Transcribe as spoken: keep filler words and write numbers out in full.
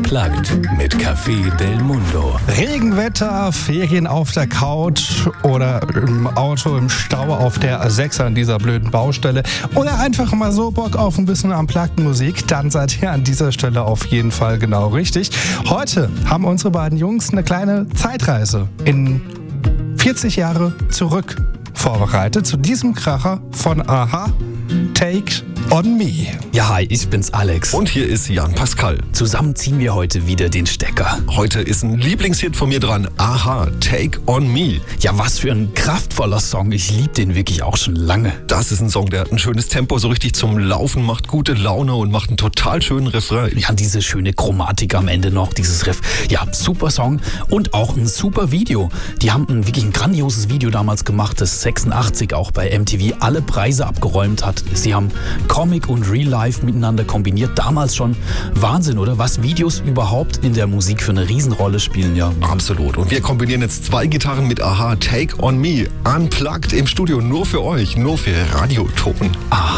Unplugged mit Café Del Mundo. Regenwetter, Ferien auf der Couch oder im Auto im Stau auf der Sechser an dieser blöden Baustelle oder einfach mal so Bock auf ein bisschen Unplugged Musik, dann seid ihr an dieser Stelle auf jeden Fall genau richtig. Heute haben unsere beiden Jungs eine kleine Zeitreise in vierzig Jahre zurück vorbereitet zu diesem Kracher von a-ha, Take on Me. Ja, hi, ich bin's Alex. Und hier ist Jan Pascal. Zusammen ziehen wir heute wieder den Stecker. Heute ist ein Lieblingshit von mir dran. a-ha, Take on Me. Ja, was für ein kraftvoller Song. Ich liebe den wirklich auch schon lange. Das ist ein Song, der hat ein schönes Tempo, so richtig zum Laufen, macht gute Laune und macht einen total schönen Refrain. Ja, diese schöne Chromatik am Ende noch, dieses Riff. Ja, super Song und auch ein super Video. Die haben ein wirklich ein grandioses Video damals gemacht, das sechsundachtzig auch bei M T V alle Preise abgeräumt hat. Sie haben Comic und Real Life miteinander kombiniert. Damals schon Wahnsinn, oder? Was Videos überhaupt in der Musik für eine Riesenrolle spielen, ja. Absolut. Und wir kombinieren jetzt zwei Gitarren mit a-ha, Take on Me. Unplugged im Studio, nur für euch, nur für Radioton. Ah.